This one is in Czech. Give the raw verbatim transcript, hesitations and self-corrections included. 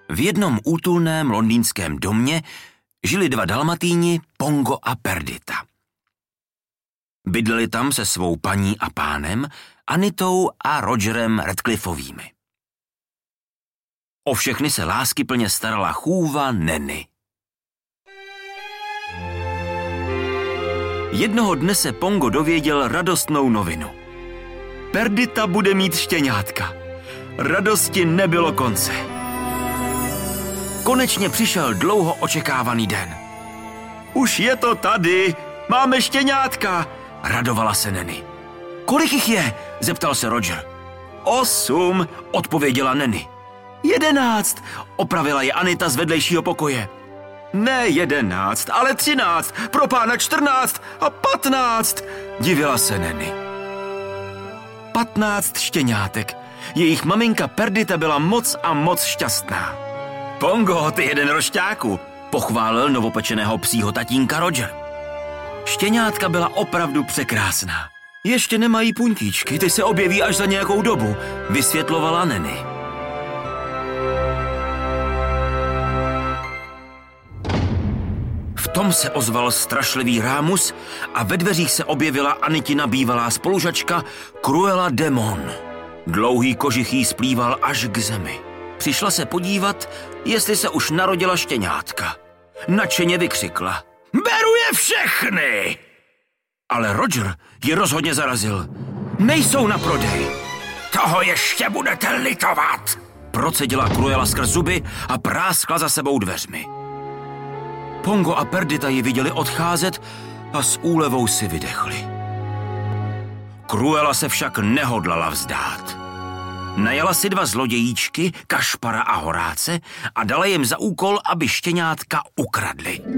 V jednom útulném londýnském domě žili dva dalmatíni, Pongo a Perdita. Bydleli tam se svou paní a pánem, Anitou a Rogerem Radcliffovými. O všechny se láskyplně starala chůva Nanny. Jednoho dne se Pongo dověděl radostnou novinu. Perdita bude mít štěňátka. Radosti nebylo konce. Konečně přišel dlouho očekávaný den. Už je to tady, máme štěňátka, radovala se Nanny. Kolik jich je? Zeptal se Roger. Osm, odpověděla Nanny. Jedenáct, opravila je Anita z vedlejšího pokoje. Ne jedenáct, ale třináct, pro pána čtrnáct a patnáct, divila se Nanny. Patnáct štěňátek. Jejich maminka Perdita byla moc a moc šťastná. Pongo, ty jeden rošťáku, pochválil novopečeného psího tatínka Roger. Štěňátka byla opravdu překrásná. Ještě nemají puntíčky, ty se objeví až za nějakou dobu, vysvětlovala Nanny. V tom se ozval strašlivý rámus a ve dveřích se objevila Anitina bývalá spolužačka Cruella de Mon. Dlouhý kožich jí splýval až k zemi. Přišla se podívat, jestli se už narodila štěňátka. Nadšeně vykřikla. Beru je všechny! Ale Roger ji rozhodně zarazil. Nejsou na prodej. Toho ještě budete litovat, procedila Cruella skrz zuby a práskla za sebou dveřmi. Pongo a Perdita ji viděli odcházet a s úlevou si vydechli. Cruella se však nehodlala vzdát. Najala si dva zlodějíčky, Kašpara a Horáce, a dala jim za úkol, aby štěňátka ukradli.